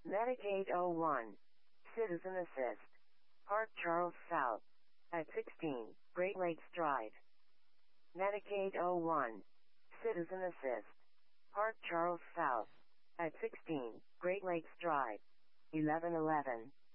Medicaid 01. Citizen Assist. Park Charles South. At 16, Great Lakes Drive. Medicaid 01. Citizen Assist. Park Charles South. At 16, Great Lakes Drive. 1111.